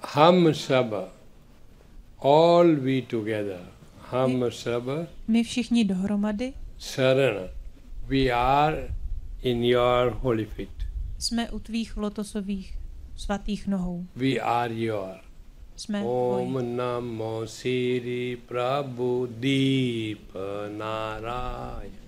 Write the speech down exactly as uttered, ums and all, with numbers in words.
Hum sab, all we together, hum sab, My všichni dohromady Sharan, we are in your holy feet. jsme u tvých lotosových svatých nohou. We are your. Jsme Om tvoji. Namo Sri Prabhu Deep Narayana.